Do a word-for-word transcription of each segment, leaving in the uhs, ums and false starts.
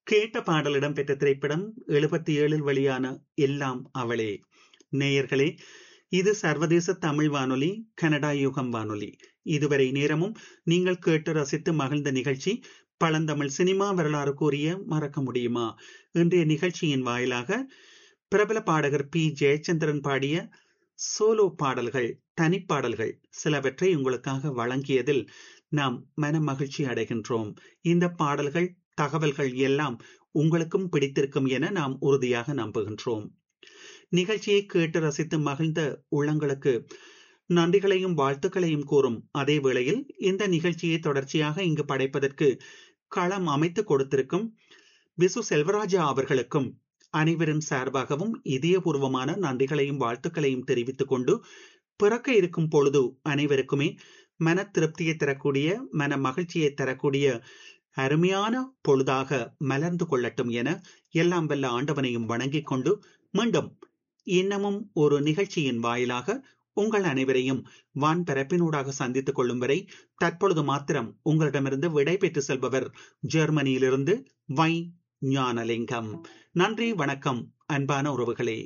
கேட்ட பாடல் இடம்பெற்ற திரைப்படம் எழுபத்தி ஏழில் வெளியான எல்லாம் அவளே. நேயர்களே, இது சர்வதேச தமிழ் வானொலி, கனடா யுகம் வானொலி. இதுவரை நேரமும் நீங்கள் கேட்டு ரசித்து மகிழ்ந்த நிகழ்ச்சி பழந்தமிழ் சினிமா வரலாறு கூறிய மறக்க முடியுமா? இன்றைய நிகழ்ச்சியின் வாயிலாக பிரபல பாடகர் பி ஜெயச்சந்திரன் பாடிய சோலோ பாடல்கள், தனிப்பாடல்கள் சிலவற்றை உங்களுக்காக வழங்கியதில் நாம் மன மகிழ்ச்சி அடைகின்றோம். இந்த பாடல்கள், தகவல்கள் எல்லாம் உங்களுக்கும் பிடித்திருக்கும் என நாம் உறுதியாக நம்புகின்றோம். நிகழ்ச்சியை கேட்டு ரசித்து மகிழ்ந்த உள்ளங்களுக்கு நன்றிகளையும் வாழ்த்துக்களையும் கூறும் அதே வேளையில் இந்த நிகழ்ச்சியை தொடர்ச்சியாக இங்கு படைப்பதற்கு களம் அமைத்து கொடுத்திருக்கும் விசு செல்வராஜா அவர்களுக்கும் அனைவரின் சார்பாகவும் இதயபூர்வமான நன்றிகளையும் வாழ்த்துக்களையும் தெரிவித்துக் கொண்டு, பிறக்க இருக்கும் பொழுது அனைவருக்குமே மன திருப்தியை தரக்கூடிய, மன மகிழ்ச்சியை தரக்கூடிய அருமையான பொழுதாக மலர்ந்து கொள்ளட்டும் என எல்லாம் வல்ல ஆண்டவனையும் வணங்கிக் கொண்டு, மீண்டும் இன்னமும் ஒரு நிகழ்ச்சியின் வாயிலாக உங்கள் அனைவரையும் வான் பரப்பினூடாக சந்தித்துக் கொள்ளும் வரை தற்பொழுது மாத்திரம் உங்களிடமிருந்து விடை பெற்று செல்பவர் ஜெர்மனியிலிருந்து வை ஞானலிங்கம். நன்றி, வணக்கம் அன்பான உறவுகளே.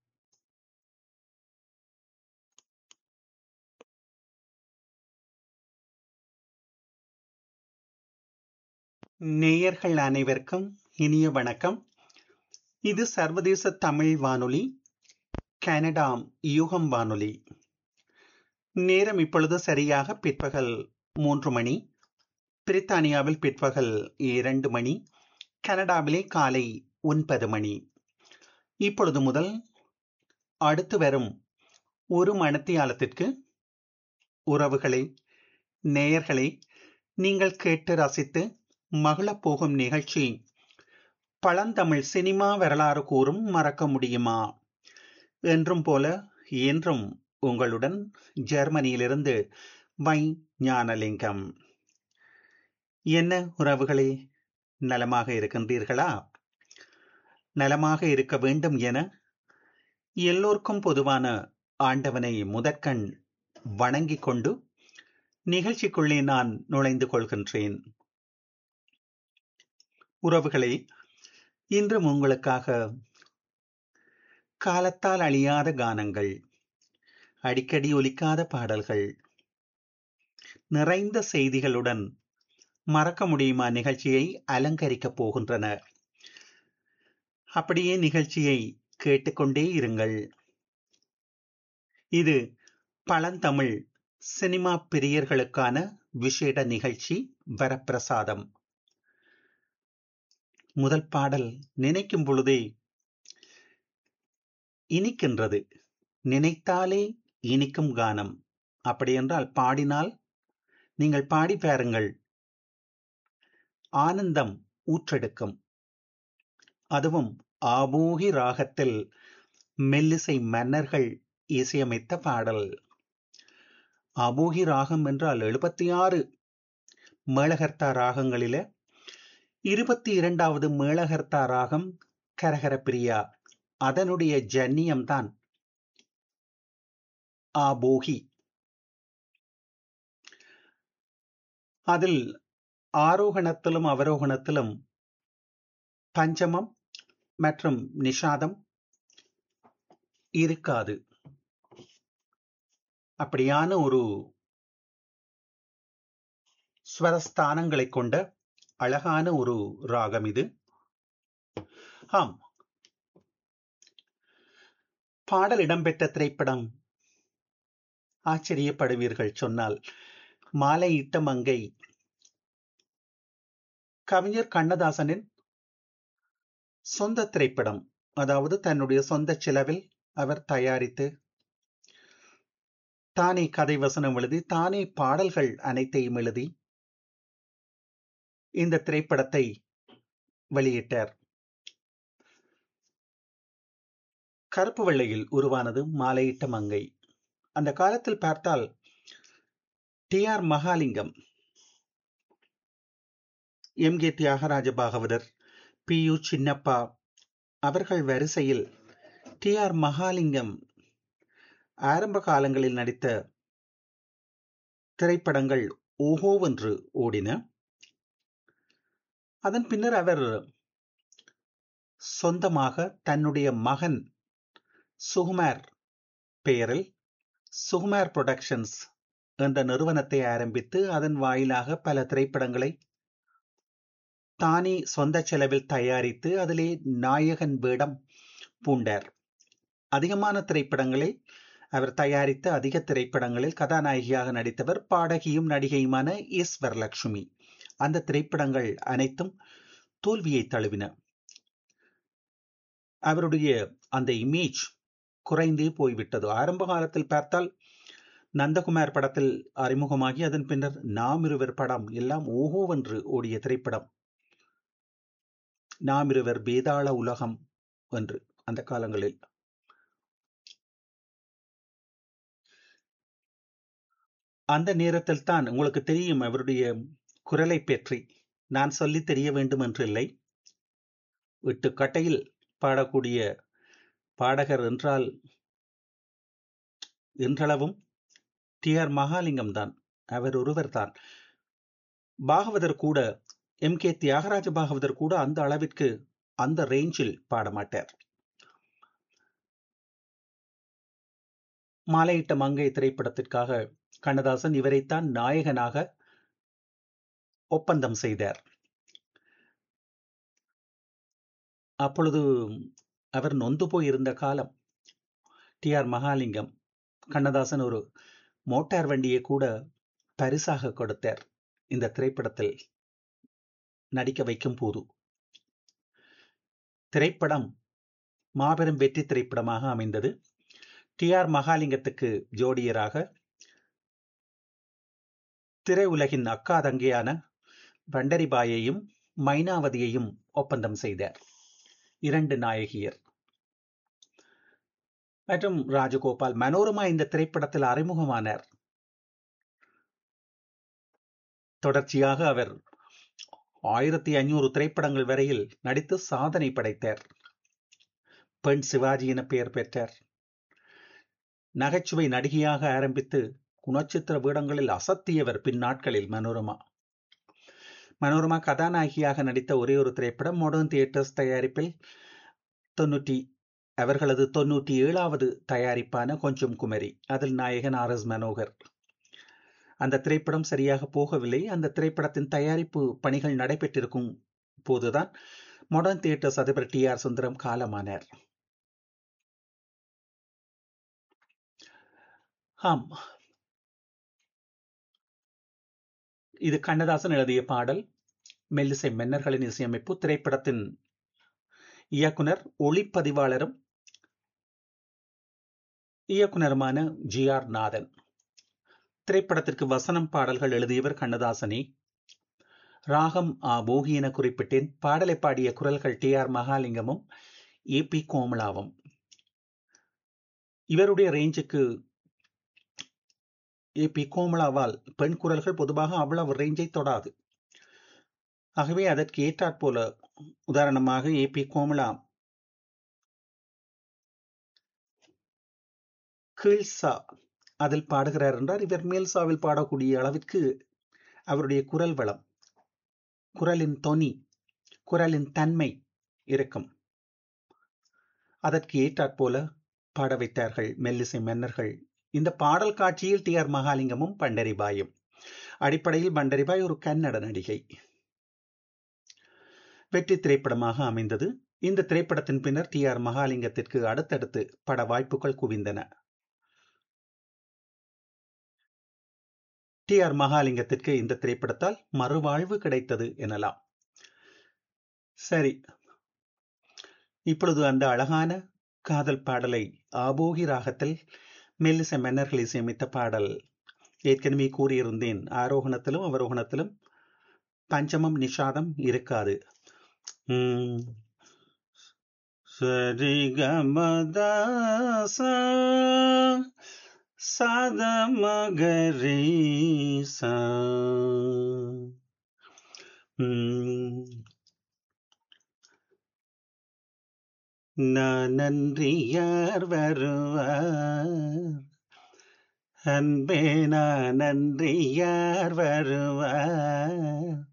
நேயர்கள் அனைவருக்கும் இனிய வணக்கம். இது சர்வதேச தமிழ் வானொலி, கனடா யூகம் வானொலி. நேரம் இப்பொழுது சரியாக பிற்பகல் மூன்று மணி. பிரித்தானியாவில் பிற்பகல் இரண்டு மணி, கனடாவிலே காலை ஒன்பது மணி. இப்பொழுது முதல் அடுத்து வரும் ஒரு மணித்தியாலத்திற்கு உறவுகளை, நேயர்களை, நீங்கள் கேட்டு ரசித்து மகிழப் போகும் நிகழ்ச்சி பழந்தமிழ் சினிமா வரலாறு கூறும் மறக்க முடியுமா? என்றும் போல என்றும் உங்களுடன் ஜெர்மனியிலிருந்து வை ஞானலிங்கம். என்ன உறவுகளே, நலமாக இருக்கின்றீர்களா? நலமாக இருக்க வேண்டும் என எல்லோருக்கும் பொதுவான ஆண்டவனை முதற்கண் வணங்கிக் கொண்டு நிகழ்ச்சிக்குள்ளே நான் நுழைந்து கொள்கின்றேன். உறவுகளே, இன்றும் உங்களுக்காக காலத்தால் அழியாத கானங்கள், அடிக்கடி ஒலிக்காத பாடல்கள், நிறைந்த செய்திகளுடன் மறக்க முடியுமா நிகழ்ச்சியை அலங்கரிக்கப் போகின்றன. அப்படியே நிகழ்ச்சியை கேட்டுக்கொண்டே இருங்கள். இது பழந்தமிழ் சினிமா பிரியர்களுக்கான விசேட நிகழ்ச்சி, வரப்பிரசாதம். முதல் பாடல் நினைக்கும் பொழுதே இனிக்கின்றது. நினைத்தாலே இனிக்கும் கானம். அப்படியென்றால் பாடினால், நீங்கள் பாடி பாருங்கள், ஆனந்தம் ஊற்றெடுக்கும். அதுவும் ஆபோகி ராகத்தில் மெல்லிசை மன்னர்கள் இசையமைத்த பாடல். ஆபோகி ராகம் என்றால் எழுபத்தி ஆறு மேளகர்த்தா ராகங்களில இருபத்தி இரண்டாவது மேளகர்த்தா ராகம் கரகர பிரியா. அதனுடைய ஜன்னியம்தான் ஆபோகி. அதில் ஆரோகணத்திலும் அவரோகணத்திலும் பஞ்சமம் மற்றும் நிஷாதம் இருக்காது. அப்படியான ஒரு ஸ்வரஸ்தானங்களை கொண்ட அழகான ஒரு ராகம் இது. ஆம், பாடல் இடம்பெற்ற திரைப்படம் ஆச்சரியப்படுவீர்கள் சொன்னால் மாலையிட்ட மங்கை. கவிஞர் கண்ணதாசனின் சொந்த திரைப்படம். அதாவது தன்னுடைய சொந்த செலவில் அவர் தயாரித்து, தானே கதை வசனம் எழுதி, தானே பாடல்கள் அனைத்தையும் எழுதி இந்த திரைப்படத்தை வெளியிட்டார். கருப்பு வெள்ளையில் உருவானது மாலையிட்ட மங்கை. அந்த காலத்தில் பார்த்தால் D R Mahalingam, M K Thyagaraja Bhagavathar, B U Chinappa அவர்கள் வரிசையில் டி ஆர் மகாலிங்கம் ஆரம்ப காலங்களில் நடித்த திரைப்படங்கள் ஓஹோவென்று ஓடின. அதன் பின்னர் அவர் சொந்தமாக தன்னுடைய மகன் சுகுமார் பெயரில் சுகுமார் புரொடக்ஷன்ஸ் என்ற நிறுவனத்தை ஆரம்பித்து அதன் வாயிலாக பல திரைப்படங்களை தானே சொந்த செலவில் தயாரித்து அதிலே நாயகன் வேடம் பூண்டார். அதிகமான திரைப்படங்களில் அவர் தயாரித்த அதிக திரைப்படங்களில் கதாநாயகியாக நடித்தவர் பாடகியும் நடிகையுமான எஸ் வரலட்சுமி. அந்த திரைப்படங்கள் அனைத்தும் தோல்வியை தழுவின. அவருடைய அந்த இமேஜ் குறைந்தே போய்விட்டது. ஆரம்ப காலத்தில் பார்த்தால் நந்தகுமார் படத்தில் அறிமுகமாகி அதன் பின்னர் நாம் இருவர் படம் எல்லாம் ஓஹோவென்று ஓடிய திரைப்படம். நாம் இருவர், வேதாள உலகம் என்று அந்த காலங்களில். அந்த நேரத்தில் தான் உங்களுக்கு தெரியும் அவருடைய குரலை பற்றி நான் சொல்லி தெரிய வேண்டும் என்று இல்லை. எட்டு கட்டையில் பாடக்கூடிய பாடகர் என்றால் என்றளவும் டி ஆர் மகாலிங்கம் தான். அவர் ஒருவர் தான். பாகவதர் கூட, எம் கே தியாகராஜ பாகவதர் கூட அந்த அளவிற்கு அந்த ரேஞ்சில் பாடமாட்டார். மாலையிட்ட மங்கை திரைப்படத்திற்காக கண்ணதாசன் இவரைத்தான் நாயகனாக ஒப்பந்தம் செய்தார். அப்பொழுது அவர் நொந்து போயிருந்த காலம். டி ஆர் மகாலிங்கம் கண்ணதாசன் ஒரு மோட்டார் வண்டியை கூட பரிசாக கொடுத்தார் இந்த திரைப்படத்தில் நடிக்க வைக்கும் போது. திரைப்படம் மாபெரும் வெற்றி திரைப்படமாக அமைந்தது. டி ஆர் மகாலிங்கத்துக்கு ஜோடியராக திரையுலகின் அக்கா தங்கையான பண்டரிபாயையும் மைனாவதியையும் ஒப்பந்தம் செய்தார். இரண்டு நாயகியர். மற்றும் ராஜகோபால், மனோரமா இந்த திரைப்படத்தில் அறிமுகமானார். தொடர்ச்சியாக அவர் ஆயிரத்தி ஐநூறு திரைப்படங்கள் வரையில் நடித்து சாதனை படைத்தார். பெண் சிவாஜி என பெயர் பெற்றார். நகைச்சுவை நடிகையாக ஆரம்பித்து குணச்சித்திர வேடங்களில் அசத்தியவர் பின் நாட்களில் மனோரமா. மனோரமா கதாநாயகியாக நடித்த ஒரே ஒரு திரைப்படம் மாடர்ன் தியேட்டர்ஸ் தயாரிப்பில் தொன்னூற்றி அவர்களது தொன்னூற்றி ஏழாவது தயாரிப்பான கொஞ்சம் குமரி. அதில் நாயகன் ஆர் எஸ் மனோகர். அந்த திரைப்படம் சரியாக போகவில்லை. அந்த திரைப்படத்தின் தயாரிப்பு பணிகள் நடைபெற்றிருக்கும் போதுதான் மாடர்ன் தியேட்டர்ஸ் அதிபர் டி ஆர் சுந்தரம் காலமானார். ஆம், இது கண்ணதாசன் எழுதிய பாடல். மெல்லிசை மன்னர்களின் இசையமைப்பு. திரைப்படத்தின் இயக்குனர் ஒளிப்பதிவாளரும் இயக்குனருமான ஜி ஆர் நாதன். திரைப்படத்திற்கு வசனம் பாடல்கள் எழுதியவர் கண்ணதாசனே. ராகம் ஆ போகி என குறிப்பிட்டேன். பாடலை பாடிய குரல்கள் டி ஆர் மகாலிங்கமும் ஏ பி கோமலாவும். இவருடைய ரேஞ்சுக்கு ஏ பி கோமலாவால் பெண் குரல்கள் பொதுவாக அவ்வளவு ரேஞ்சை தொடாது. ஆகவே அதற்கு ஏற்றாற்போல, உதாரணமாக ஏ பி கோமலா கீழ்சா அதில் பாடுகிறார் என்றால், இவர் மேல்சாவில் பாடக்கூடிய அளவிற்கு அவருடைய குரல் வளம், குரலின் தொனி, குரலின் தன்மை இருக்கும். அதற்கு ஏற்றாற்போல பாட வைத்தார்கள் மெல்லிசை மன்னர்கள். இந்த பாடல் காட்சியில் டி ஆர் மகாலிங்கமும் பண்டரிபாயும். அடிப்படையில் பண்டரிபாய் ஒரு கன்னட நடிகை. வெற்றி திரைப்படமாக அமைந்தது. இந்த திரைப்படத்தின் பின்னர் டி ஆர் மகாலிங்கத்திற்கு அடுத்தடுத்து பட வாய்ப்புகள் குவிந்தன. டி ஆர் மகாலிங்கத்திற்கு இந்த திரைப்படத்தால் மறுவாழ்வு கிடைத்தது எனலாம். சரி, இப்பொழுது அந்த அழகான காதல் பாடலை ஆபோகி ராகத்தில் மெல்லிசை மன்னர்கள் இசையமைத்த பாடல். ஏற்கனவே கூறியிருந்தேன், ஆரோகணத்திலும் அவரோகணத்திலும் பஞ்சமம் நிஷாதம் இருக்காது. உம் சரிகமதாசா சதமகரீசா. நன்றி யார் வருவார் அன்பே, நன்றி யார் வருவார்